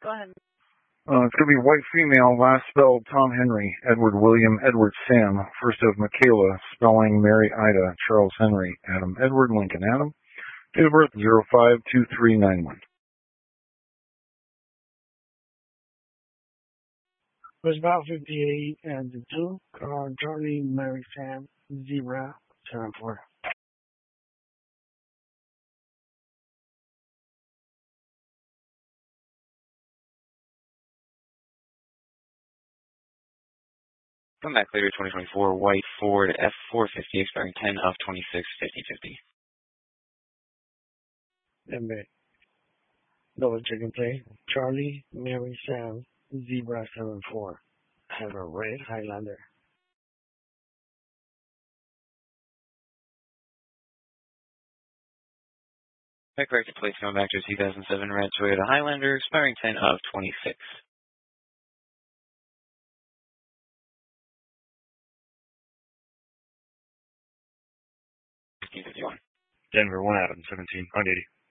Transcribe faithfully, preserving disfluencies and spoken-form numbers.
Go ahead. Uh, it's going to be white female, last spelled Tom Henry, Edward William, Edward Sam, first of Michaela, spelling Mary Ida, Charles Henry, Adam Edward, Lincoln Adam, date of birth zero five two three nine one. Was about fifty-eight and the two, uh, Charlie, Mary Sam, Zebra, seven four. Come back later, twenty twenty-four, white Ford F four fifty, expiring ten of twenty-six fifty fifty. And the double check and play. Charlie, Mary Sam, Zebra, seven four. Have a red Highlander. That corrected place going back to two thousand seven red Toyota Highlander, expiring ten of twenty-six. fifteen fifty-one. Denver, one Adam, seventeen, one eighty.